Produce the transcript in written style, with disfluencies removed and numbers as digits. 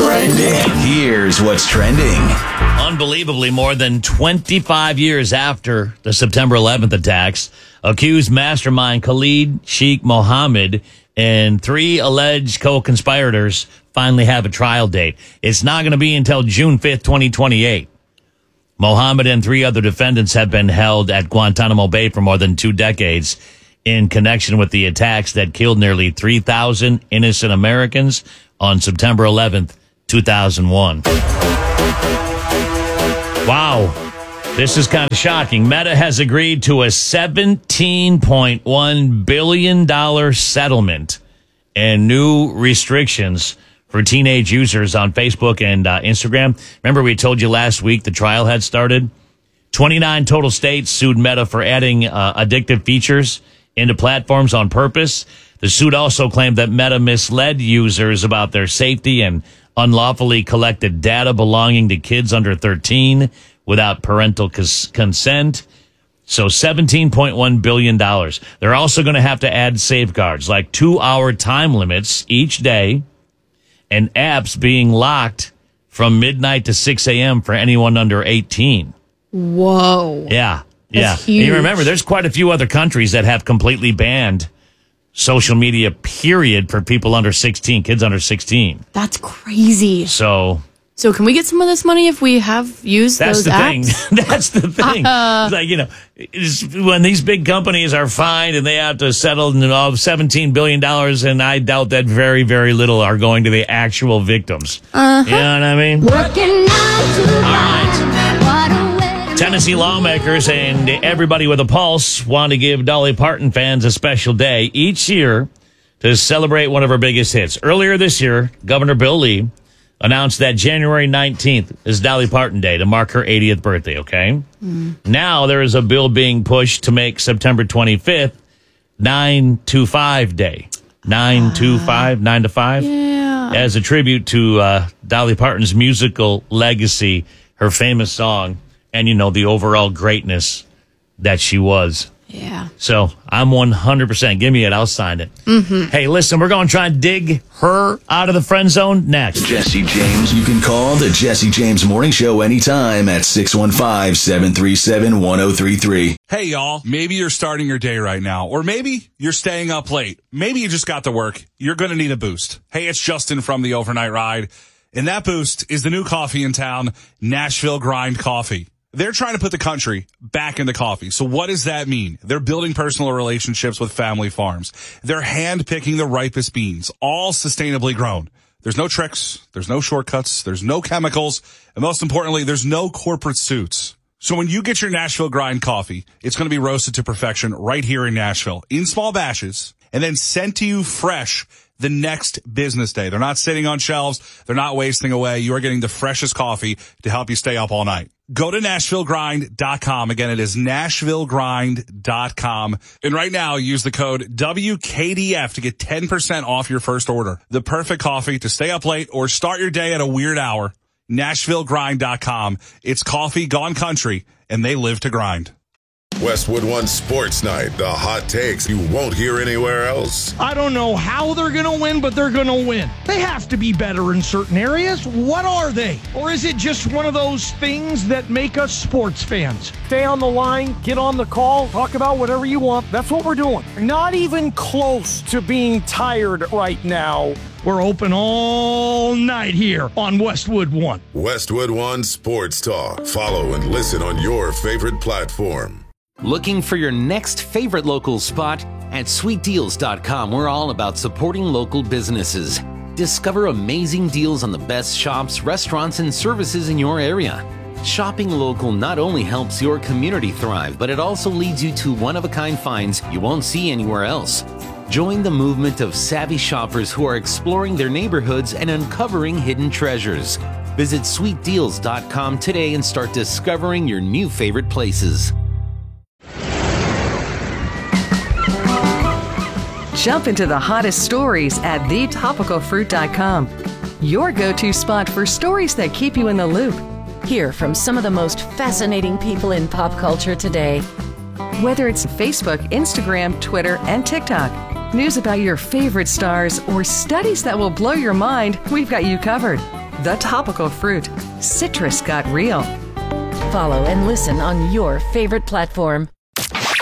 Trending. Here's what's trending. Unbelievably, more than 25 years after the September 11th attacks, accused mastermind Khalid Sheikh Mohammed and 3 alleged co-conspirators finally have a trial date. It's not going to be until June 5th, 2028. Mohammed and 3 other defendants have been held at Guantanamo Bay for more than 2 decades in connection with the attacks that killed nearly 3,000 innocent Americans on September 11th, 2001. Wow. This is kind of shocking. Meta has agreed to a $17.1 billion settlement and new restrictions for teenage users on Facebook and Instagram. Remember, we told you last week the trial had started? 29 total states sued Meta for adding addictive features into platforms on purpose. The suit also claimed that Meta misled users about their safety and unlawfully collected data belonging to kids under 13 without parental consent. So $17.1 billion. They're also going to have to add safeguards like 2-hour time limits each day and apps being locked from midnight to 6 a.m. for anyone under 18. Whoa. Yeah. That's Yeah. huge. And you remember, there's quite a few other countries that have completely banned social media, period, for people under 16, kids under 16. That's crazy. So So can we get some of this money if we have used that's those the apps? thing. That's the thing. It's like, when these big companies are fined and they have to settle of $17 billion, and I doubt that very, very little are going to the actual victims. You know what I mean? Working 9 to 5. What a way to Tennessee lawmakers and everybody with a pulse want to give Dolly Parton fans a special day each year to celebrate one of her biggest hits. Earlier this year, Governor Bill Lee announced that January 19th is Dolly Parton Day to mark her 80th birthday, okay? Now there is a bill being pushed to make September 25th 9-to-5 Day. 9-to-5, 9 to 5? Yeah. As a tribute to Dolly Parton's musical legacy, her famous song, and, the overall greatness that she was. Yeah. So I'm 100%. Give me it. I'll sign it. Hey, listen, we're going to try and dig her out of the friend zone next. Jesse James. You can call the Jesse James Morning Show anytime at 615-737-1033. Hey, y'all. Maybe you're starting your day right now, or maybe you're staying up late. Maybe you just got to work. You're going to need a boost. Hey, it's Justin from the Overnight Ride, and that boost is the new coffee in town, Nashville Grind Coffee. They're trying to put the country back into coffee. So what does that mean? They're building personal relationships with family farms. They're hand-picking the ripest beans, all sustainably grown. There's no tricks. There's no shortcuts. There's no chemicals. And most importantly, there's no corporate suits. So when you get your Nashville Grind Coffee, it's going to be roasted to perfection right here in Nashville in small batches and then sent to you fresh the next business day. They're not sitting on shelves. They're not wasting away. You are getting the freshest coffee to help you stay up all night. Go to NashvilleGrind.com. Again, it is NashvilleGrind.com. And right now, use the code WKDF to get 10% off your first order. The perfect coffee to stay up late or start your day at a weird hour. NashvilleGrind.com. It's coffee gone country, and they live to grind. Westwood One Sports Night. The hot takes you won't hear anywhere else. I don't know how they're going to win, but they're going to win. They have to be better in certain areas. What are they? Or is it just one of those things that make us sports fans? Stay on the line, get on the call, talk about whatever you want. That's what we're doing. Not even close to being tired right now. We're open all night here on Westwood One. Westwood One Sports Talk. Follow and listen on your favorite platform. Looking for your next favorite local spot? At sweetdeals.com, we're all about supporting local businesses. Discover amazing deals on the best shops, restaurants, and services in your area. Shopping local not only helps your community thrive, but it also leads you to one-of-a-kind finds you won't see anywhere else. Join the movement of savvy shoppers who are exploring their neighborhoods and uncovering hidden treasures. Visit sweetdeals.com today and start discovering your new favorite places. Jump into the hottest stories at thetopicalfruit.com. Your go-to spot for stories that keep you in the loop. Hear from some of the most fascinating people in pop culture today. Whether it's Facebook, Instagram, Twitter, and TikTok, news about your favorite stars, or studies that will blow your mind, we've got you covered. The Topical Fruit. Citrus got real. Follow and listen on your favorite platform.